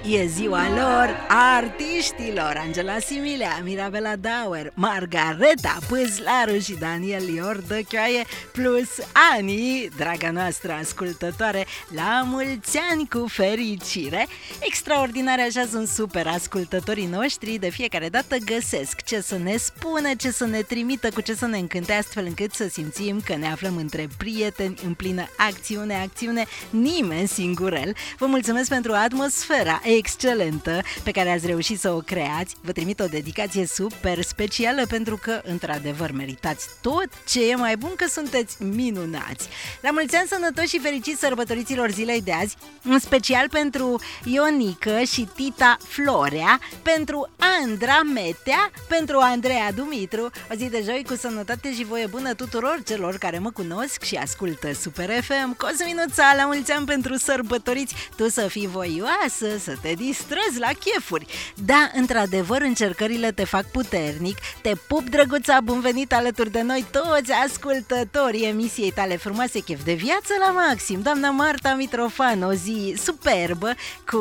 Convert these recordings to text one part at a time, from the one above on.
E ziua lor, artiștilor Angela Similea, Mirabela Dauer, Margareta Pâslaru și Daniel Iordăchioaie, plus Ani, draga noastră ascultătoare. La mulți ani cu fericire! Extraordinare, așa sunt super ascultătorii noștri. De fiecare dată găsesc ce să ne spună, ce să ne trimită, cu ce să ne încânte, astfel încât să simțim că ne aflăm între prieteni în plină acțiune, nimeni singurel. Vă mulțumesc pentru atmosfera excelentă pe care ați reușit să o creați. Vă trimit o dedicație super specială pentru că, într-adevăr, meritați tot ce e mai bun, că sunteți minunați. La mulți ani sănătoși și fericiți sărbătoriților zilei de azi, în special pentru Ionică și Tita Florea, pentru Andra Metea, pentru Andreea Dumitru. O zi de joi cu sănătate și voie bună tuturor celor care mă cunosc și ascultă Super FM. Cosminuța, la mulți ani pentru sărbătoriți, tu să fii voioasă, să te distrezi la chefuri. Da, într-adevăr, încercările te fac puternic. Te pup, drăguța, bun venit alături de noi toți ascultătorii emisiei tale frumoase, Chef de viață la maxim. Doamna Marta Mitrofan, o zi superbă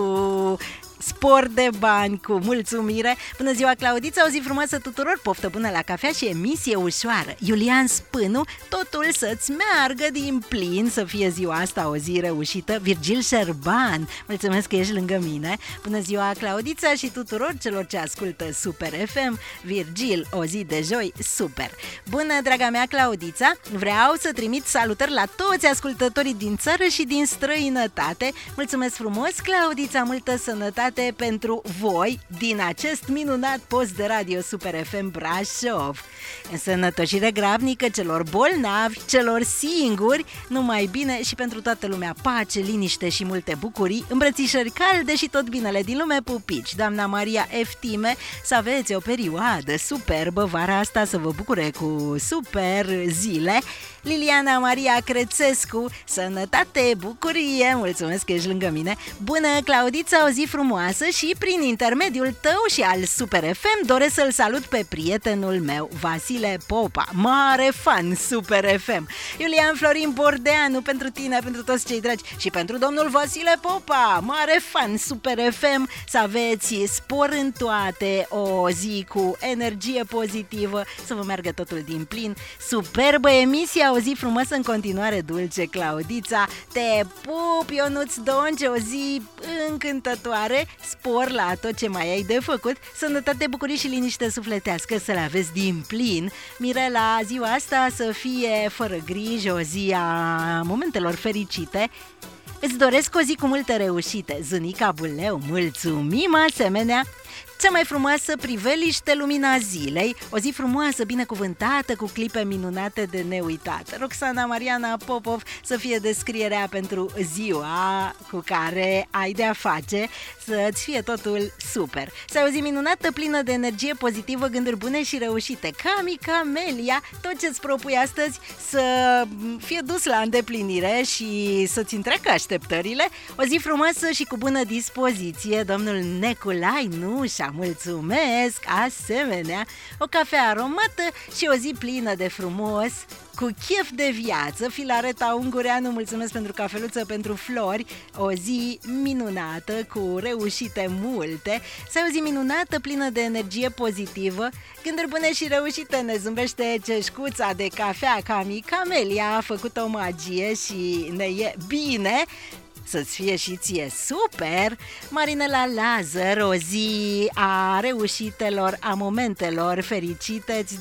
cu spor de bani, cu mulțumire. Bună ziua, Claudița, o zi frumoasă tuturor, poftă bună la cafea și emisie ușoară. Iulian Spânu, totul să-ți meargă din plin, să fie ziua asta o zi reușită. Virgil Șerban, mulțumesc că ești lângă mine. Bună ziua, Claudița, și tuturor celor ce ascultă Super FM. Virgil, o zi de joi super. Bună, draga mea Claudița, vreau să trimit salutări la toți ascultătorii din țară și din străinătate. Mulțumesc frumos, Claudița, multă sănătate pentru voi din acest minunat post de radio Super FM Brașov. Însănătoșire grabnică celor bolnavi, celor singuri, numai bine, și pentru toată lumea pace, liniște și multe bucurii, îmbrățișări calde și tot binele din lume, pupici. Doamna Maria Eftime, să aveți o perioadă superbă vara asta, să vă bucure cu super zile. Liliana Maria Crețescu, sănătate, bucurie, mulțumesc că ești lângă mine. Bună, Claudița, o zi frumoasă și prin intermediul tău și al Super FM doresc să-l salut pe prietenul meu, Vasile Popa, mare fan Super FM. Iulian Florin Bordeanu, pentru tine, pentru toți cei dragi și pentru domnul Vasile Popa, mare fan Super FM, să aveți spor în toate, o zi cu energie pozitivă, să vă meargă totul din plin. Superbă emisie, o zi frumoasă în continuare, dulce Claudița. Te pup, Ionuț Donce, o zi încântătoare, spor la tot ce mai ai de făcut, sănătate, bucurie și liniște sufletească să le aveți din plin. Mirela, ziua asta să fie fără griji, o zi a momentelor fericite. Îți doresc o zi cu multe reușite. Zunica Buleu, mulțumim asemenea. Cea mai frumoasă priveliște, lumina zilei, o zi frumoasă, binecuvântată, cu clipe minunate de neuitat. Roxana Mariana Popov, să fie descrierea pentru ziua cu care ai de-a face, să-ți fie totul super. Să ai o zi minunată, plină de energie pozitivă, gânduri bune și reușite. Cami Camelia, tot ce-ți propui astăzi să fie dus la îndeplinire și să-ți întreacă așteptările. O zi frumoasă și cu bună dispoziție, domnul Neculai Nușa, mulțumesc, asemenea, o cafea aromată și o zi plină de frumos, cu chef de viață. Filareta Ungureanu, mulțumesc pentru cafeluță, pentru flori, o zi minunată, cu reușite multe, să ai o zi minunată, plină de energie pozitivă, gânduri bune și reușite. Ne zâmbește ceșcuța de cafea Cami Camelia, a făcut o magie și ne e bine. Să-ți fie și ție super. Marinela Lazar, o zi a reușitelor, a momentelor fericite.